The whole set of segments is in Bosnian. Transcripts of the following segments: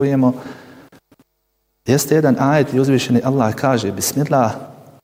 čujemo, jeste jedan ajet gdje uzvišeni Allah kaže Bismillah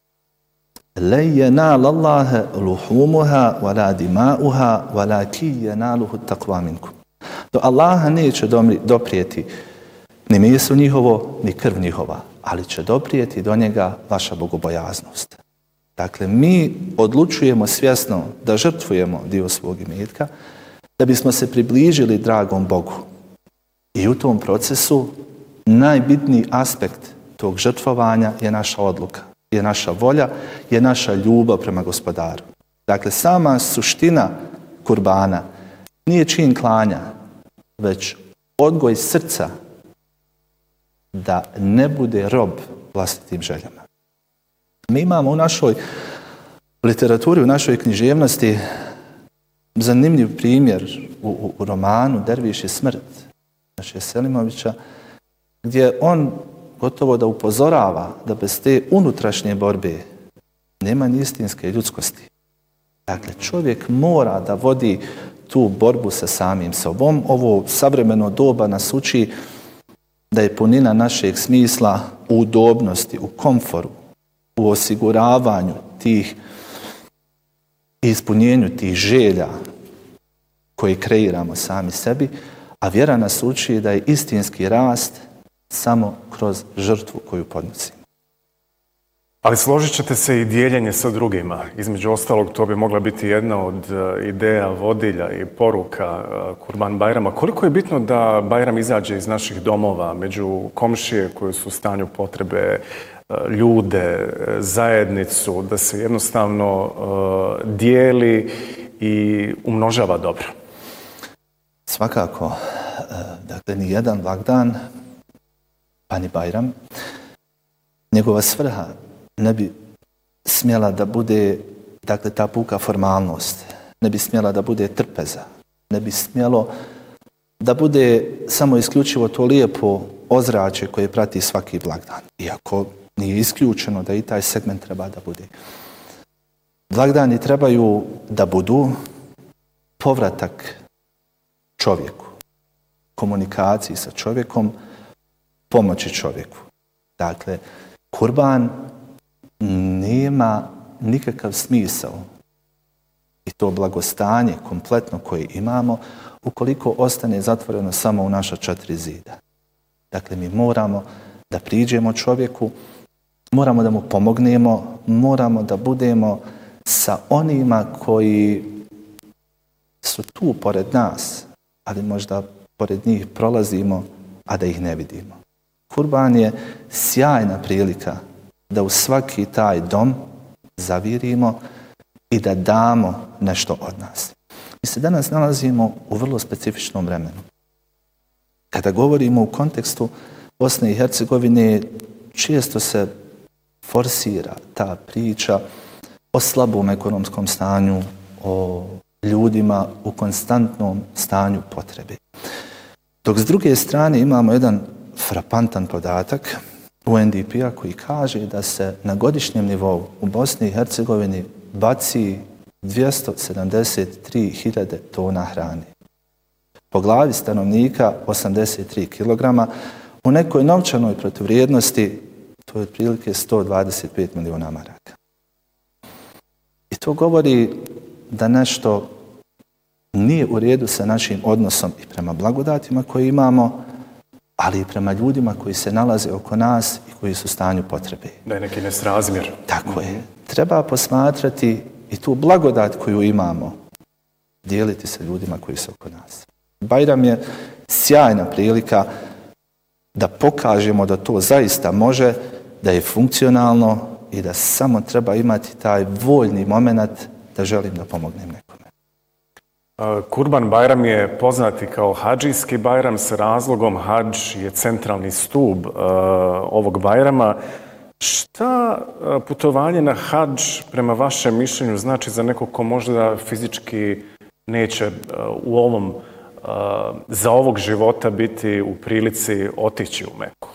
لَنْ يَنَالَ اللَّهَ لُحُومُهَا وَلَا دِمَاؤُهَا وَلَكِنْ يَنَالُهُ التَّقْوَى مِنْكُمْ. Do Allaha neće doprijeti ni meso njihovo, ni krv njihova, ali će doprijeti do njega vaša bogobojaznost. Dakle, mi odlučujemo svjesno da žrtvujemo dio svog imetka da bismo se približili dragom Bogu. I u tom procesu najbitniji aspekt tog žrtvovanja je naša odluka, je naša volja, je naša ljubav prema Gospodaru. Dakle, sama suština kurbana nije čin klanja, već odgoj srca da ne bude rob vlastitim željama. Mi imamo u našoj literaturi, u našoj književnosti zanimljiv primjer u romanu Derviš i smrt Naše Selimovića, gdje on gotovo da upozorava da bez te unutrašnje borbe nema ni istinske ljudskosti. Dakle, čovjek mora da vodi tu borbu sa samim sobom. Ovo savremeno doba nas uči da je punina našeg smisla u udobnosti, u komforu, u osiguravanju tih, ispunjenju tih želja koje kreiramo sami sebi, a vjera nas uči da je istinski rast samo kroz žrtvu koju podnosimo. Ali složit ćete se i dijeljenje sa drugima. Između ostalog, to bi mogla biti jedna od ideja, vodilja i poruka Kurban Bajrama. Koliko je bitno da Bajram izađe iz naših domova, među komšije koji su u stanju potrebe, ljude, zajednicu, da se jednostavno dijeli i umnožava dobro? Svakako, dakle, ni jedan blagdan, pa ni Bajram, njegova svrha ne bi smjela da bude, dakle, ta puka formalnost, ne bi smjela da bude trpeza, ne bi smjelo da bude samo isključivo to lijepo ozračje koje prati svaki blagdan, iako nije isključeno da i taj segment treba da bude. Blagdani trebaju da budu povratak čovjeku, komunikaciji sa čovjekom, pomoći čovjeku. Dakle, kurban nema nikakav smisao i to blagostanje kompletno koje imamo ukoliko ostane zatvoreno samo u naša 4 zida. Dakle, mi moramo da priđemo čovjeku, moramo da mu pomognemo, moramo da budemo sa onima koji su tu pored nas, ali možda pored njih prolazimo, a da ih ne vidimo. Kurban je sjajna prilika da u svaki taj dom zavirimo i da damo nešto od nas. Mi se danas nalazimo u vrlo specifičnom vremenu. Kada govorimo u kontekstu Bosne i Hercegovine, često se forsira ta priča o slabom ekonomskom stanju, o ljudima u konstantnom stanju potrebe. Dok s druge strane imamo jedan frapantan podatak UNDP-a koji kaže da se na godišnjem nivou u Bosni i Hercegovini baci 273.000 tona hrane. Po glavi stanovnika 83 kg, u nekoj novčanoj protuvrijednosti to je otprilike 125 miliona maraka. I to govori da nešto nije u redu sa našim odnosom i prema blagodatima koje imamo, ali i prema ljudima koji se nalaze oko nas i koji su u stanju potrebe. Da je neki nesrazmjer. Tako je. Treba posmatrati i tu blagodat koju imamo, dijeliti sa ljudima koji su oko nas. Bajram je sjajna prilika da pokažemo da to zaista može, da je funkcionalno i da samo treba imati taj voljni moment da želim da pomognem nekome. Kurban Bajram je poznati kao hadžijski Bajram s razlogom. Hadž je centralni stub ovog Bajrama. Šta putovanje na hadž prema vašem mišljenju znači za nekog ko možda fizički neće za ovog života biti u prilici otići u Meku?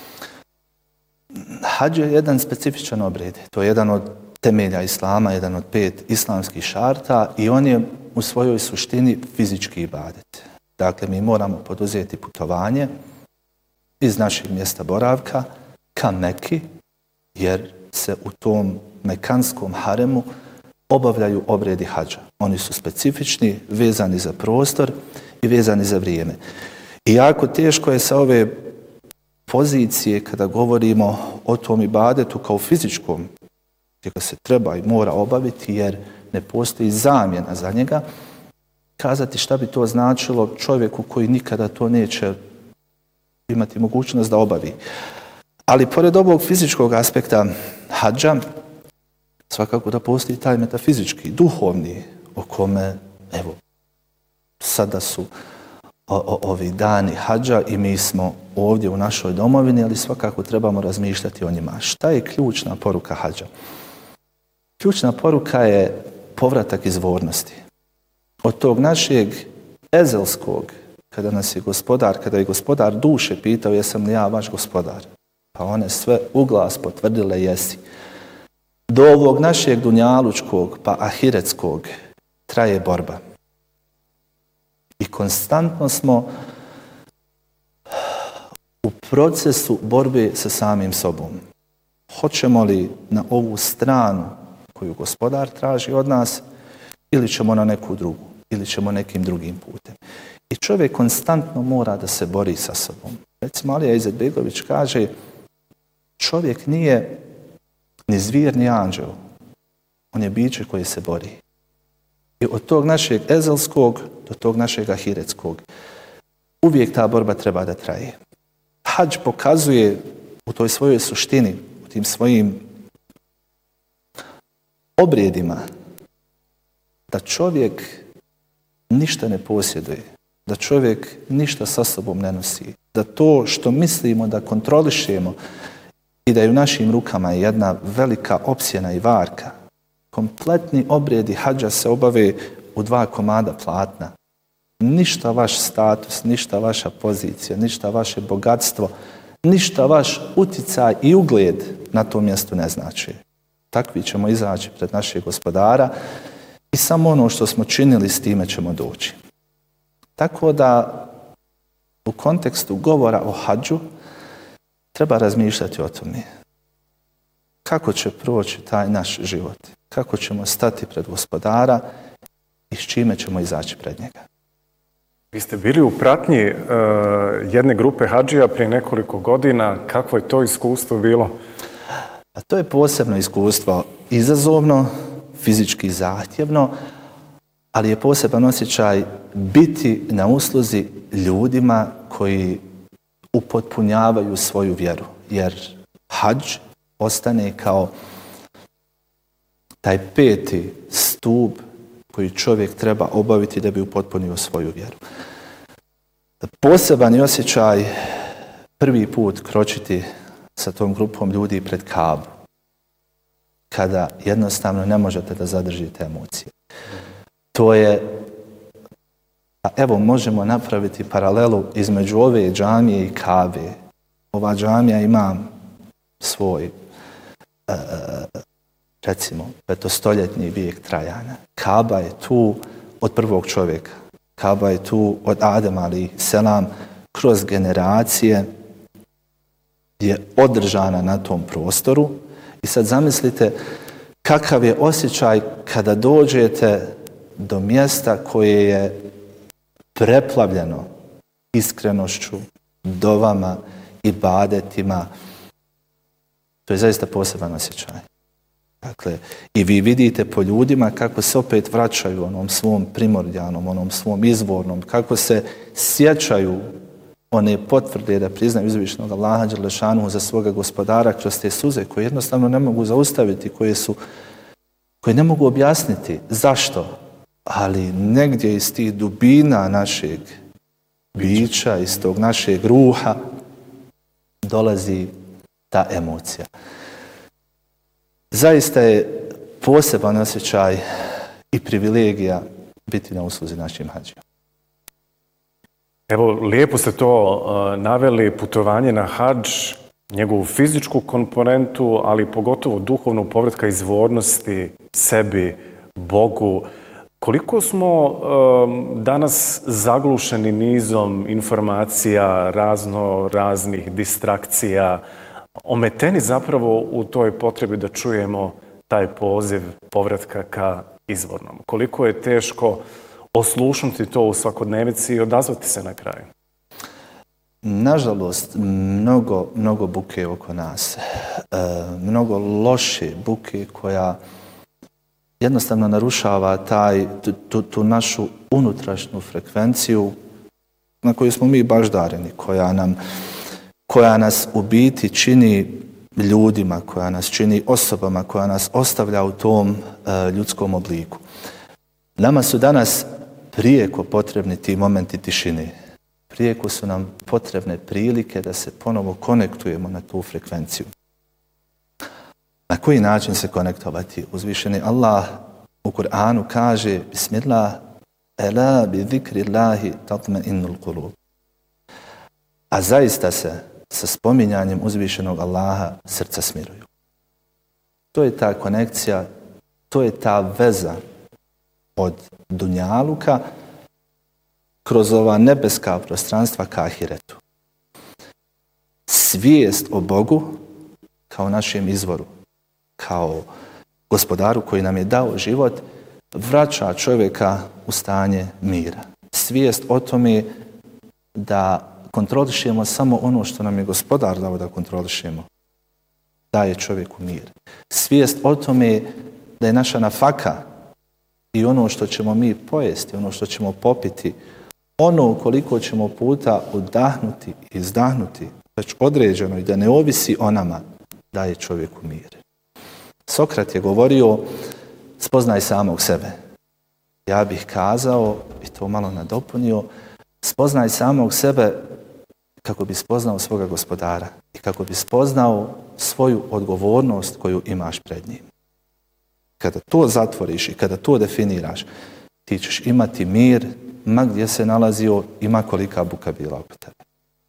Hadž je jedan specifičan obred. To je jedan od temelja islama, jedan od 5 islamskih šarta i on je u svojoj suštini fizički ibadet. Dakle, mi moramo poduzeti putovanje iz našeg mjesta boravka ka Meki, jer se u tom mekanskom haremu obavljaju obredi hadža. Oni su specifični, vezani za prostor i vezani za vrijeme. I jako teško je sa ove pozicije kada govorimo o tom ibadetu kao fizičkom, gdje ga se treba i mora obaviti jer ne postoji zamjena za njega, kazati šta bi to značilo čovjeku koji nikada to neće imati mogućnost da obavi. Ali pored ovog fizičkog aspekta hadža, svakako da postoji taj metafizički, duhovni, o kome, evo, sada su ovi dani hadža i mi smo ovdje u našoj domovini, ali svakako trebamo razmišljati o njima. Šta je ključna poruka hadža? Ključna poruka je povratak izvornosti. Od tog našeg ezelskog, kada je gospodar duše pitao jesam li ja vaš gospodar, pa one sve u glas potvrdile jesi. Do ovog našeg dunjalučkog pa ahiretskog traje borba. I konstantno smo u procesu borbe sa samim sobom. Hoćemo li na ovu stranu koju gospodar traži od nas ili ćemo na neku drugu, ili ćemo nekim drugim putem. I čovjek konstantno mora da se bori sa sobom. Recimo, Alija Izetbegović kaže, čovjek nije ni zvijer, ni anđeo. On je biće koje se bori. I od tog našeg ezelskog do tog našeg ahiretskog uvijek ta borba treba da traje. Hadž pokazuje u toj svojoj suštini, u tim svojim obredima, da čovjek ništa ne posjeduje, da čovjek ništa sa sobom ne nosi, da to što mislimo da kontrolišemo i da je u našim rukama jedna velika opsjena i varka, kompletni obredi hadža se obave u 2 komada platna. Ništa vaš status, ništa vaša pozicija, ništa vaše bogatstvo, ništa vaš uticaj i ugled na tom mjestu ne znači. Takvi ćemo izaći pred našeg gospodara i samo ono što smo činili s time ćemo doći. Tako da u kontekstu govora o hadžu treba razmišljati o tome. Kako će proći taj naš život? Kako ćemo stati pred gospodara i s čime ćemo izaći pred njega? Vi ste bili u pratnji jedne grupe hadžija prije nekoliko godina. Kakvo je to iskustvo bilo? A to je posebno iskustvo, izazovno, fizički zahtjevno, ali je poseban osjećaj biti na usluzi ljudima koji upotpunjavaju svoju vjeru. Jer hadž ostane kao taj 5. stup koji čovjek treba obaviti da bi upotpunio svoju vjeru. Poseban je osjećaj prvi put kročiti sa tom grupom ljudi pred Kabu, kada jednostavno ne možete da zadržite emocije. To je, a evo možemo napraviti paralelu između ove džamije i Kabe. Ova džamija ima svoj, recimo, 500-stoljetni vijek trajanja. Kaba je tu od prvog čovjeka. Kaba je tu od Adema alejhi selam, kroz generacije je održana na tom prostoru. I sad zamislite kakav je osjećaj kada dođete do mjesta koje je preplavljeno iskrenošću, dovama, ibadetima. To je zaista poseban osjećaj. Dakle, i vi vidite po ljudima kako se opet vraćaju onom svom primordijalnom, onom svom izvornom, kako se sjećaju one potvrde da priznaju uzvišenog Allaha dželešanuhu za svoga gospodara kroz te suze koje jednostavno ne mogu zaustaviti, koje ne mogu objasniti zašto, ali negdje iz tih dubina našeg bića, iz tog našeg ruha dolazi ta emocija. Zaista je poseban osjećaj i privilegija biti na usluzi našim hadžijama. Evo, lijepo ste to naveli, putovanje na hadž, njegovu fizičku komponentu, ali pogotovo duhovnu povratka izvornosti sebi, Bogu. Koliko smo danas zaglušeni nizom informacija, raznih distrakcija, ometeni zapravo u toj potrebi da čujemo taj poziv povratka ka izvornom? Koliko je teško oslušnuti to u svakodnevici i odazvati se na kraju? Nažalost, mnogo buke oko nas. Mnogo loše buke koja jednostavno narušava tu našu unutrašnju frekvenciju na koju smo mi baždareni, koja nas u biti čini ljudima, koja nas čini osobama, koja nas ostavlja u tom ljudskom obliku. Nama su danas prijeko potrebni ti momenti tišine. Prijeko su nam potrebne prilike da se ponovo konektujemo na tu frekvenciju. Na koji način se konektovati? Uzvišeni Allah u Kur'anu kaže Bismillah, ela bi zikrillahi tatma'innul qulub. A zaista se sa spominjanjem uzvišenog Allaha srca smiruju. To je ta konekcija, to je ta veza od dunjaluka kroz ova nebeska prostranstva ka ahiretu. Svijest o Bogu kao našem izvoru, kao gospodaru koji nam je dao život, vraća čovjeka u stanje mira. Svijest o tome da kontrolišemo samo ono što nam je gospodar dao da kontrolišemo, daje čovjeku mir. Svijest o tome da je naša nafaka i ono što ćemo mi pojesti, ono što ćemo popiti, ono koliko ćemo puta udahnuti i izdahnuti, već određeno i da ne ovisi o nama, daje čovjeku mir. Sokrat je govorio, spoznaj samog sebe. Ja bih kazao, i to malo nadopunio, spoznaj samog sebe kako bi spoznao svoga gospodara i kako bi spoznao svoju odgovornost koju imaš pred njim. Kada to zatvoriš i kada to definiraš, ti ćeš imati mir, ma gdje se nalazio, ima kolika buka bila oko tebe.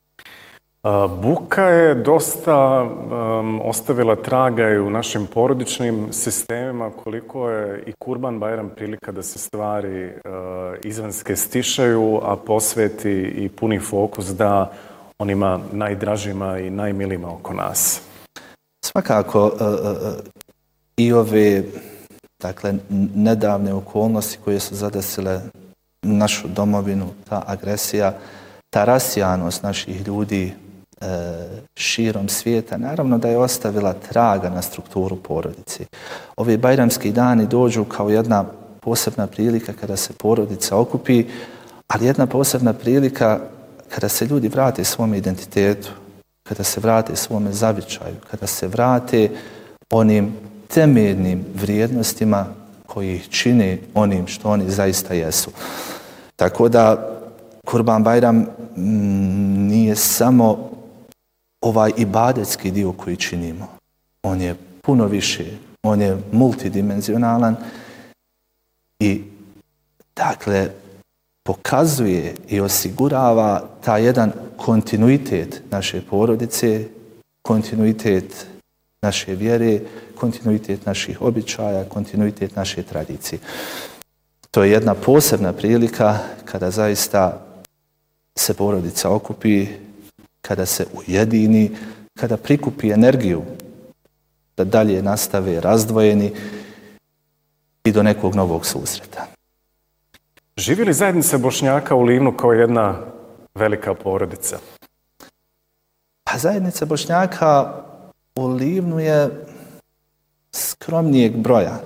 Buka je dosta ostavila traga i u našim porodičnim sistemima, koliko je i Kurban Bajram prilika da se stvari izvanjske stišaju, a posveti i puni fokus da onima najdražima i najmilijima oko nas. Svakako i ove nedavne okolnosti koje su zadesile našu domovinu, ta agresija, ta rasijanost naših ljudi širom svijeta, naravno da je ostavila traga na strukturu porodice. Ovi bajramski dani dođu kao jedna posebna prilika kada se porodica okupi, ali jedna posebna prilika kada se ljudi vrate svom identitetu, kada se vrate svome zavičaju, kada se vrate onim temeljnim vrijednostima koji ih čine onim što oni zaista jesu. Tako da Kurban Bajram nije samo ovaj ibadetski dio koji činimo. On je puno više, on je multidimenzionalan i dakle pokazuje i osigurava taj jedan kontinuitet naše porodice, kontinuitet naše vjere, kontinuitet naših običaja, kontinuitet naše tradicije. To je jedna posebna prilika kada zaista se porodica okupi, kada se ujedini, kada prikupi energiju da dalje nastave razdvojeni i do nekog novog susreta. Živi li zajednica Bošnjaka u Livnu kao jedna velika porodica? Pa zajednica Bošnjaka u Livnu je skromnijeg broja.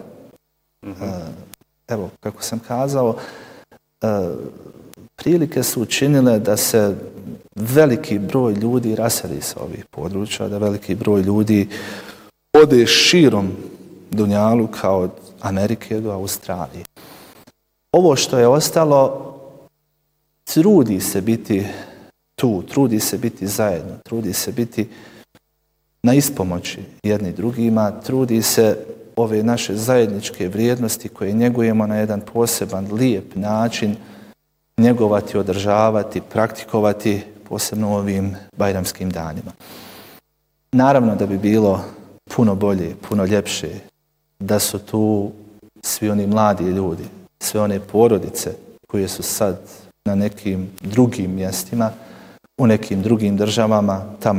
Evo, kako sam kazao, prilike su učinile da se veliki broj ljudi raseli sa ovih područja, da veliki broj ljudi ode širom dunjaluka od Amerike do Australije. Ovo što je ostalo, trudi se biti tu, trudi se biti zajedno, trudi se biti na ispomoći jedni drugima, trudi se ove naše zajedničke vrijednosti koje njegujemo na jedan poseban, lijep način njegovati, održavati, praktikovati, posebno u ovim bajramskim danima. Naravno da bi bilo puno bolje, puno ljepše da su tu svi oni mladi ljudi, sve one porodice koje su sad na nekim drugim mjestima, u nekim drugim državama, tamo